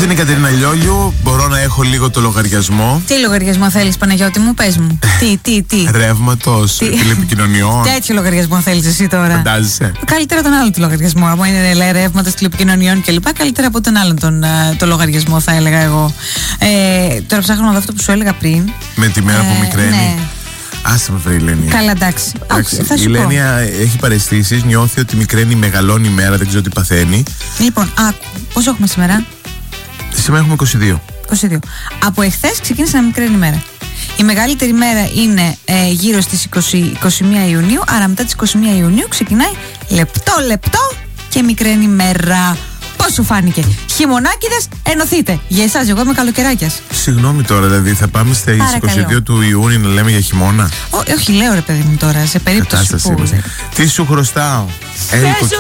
Ήρθε η Κατερίνα Λιόλιου. Μπορώ να έχω λίγο το λογαριασμό. Τι λογαριασμό θέλεις, Παναγιώτη μου, πες μου. Τι. Ρεύματος, τηλεπικοινωνιών. Τέτοιο λογαριασμό θέλεις εσύ τώρα. Φαντάζεσαι. Καλύτερα τον άλλο το λογαριασμό. Από είναι ρεύματος, τηλεπικοινωνιών κλπ. Καλύτερα από τον άλλον το λογαριασμό, θα έλεγα εγώ. Τώρα ψάχνω να δω αυτό που σου έλεγα πριν. Με τη μέρα που μικραίνει. Ναι. Άσε με βρε η Λένια. Καλά, εντάξει. Θα σου η Λένια έχει παραισθήσεις, νιώθει ότι μικραίνει, μεγαλώνει η μέρα, δεν ξέρω τι παθαίνει. Λοιπόν, άκου, πόσο έχουμε σήμερα? Σήμερα έχουμε 22. Από εχθές ξεκίνησε να μικραίνει η μέρα. Η μεγαλύτερη μέρα είναι γύρω στις 21 Ιουνίου, άρα μετά τις 21 Ιουνίου ξεκινάει λεπτό και μικραίνει η μέρα. Πώς σου φάνηκε? Χειμωνάκηδες, ενωθείτε. Για εσάς, εγώ είμαι καλοκαιράκιας. Συγγνώμη τώρα, δηλαδή θα πάμε στις 22 του Ιούνιου να λέμε για χειμώνα? Όχι, λέω ρε παιδί μου τώρα, σε περίπτωση που... Τι σου χρωστάω?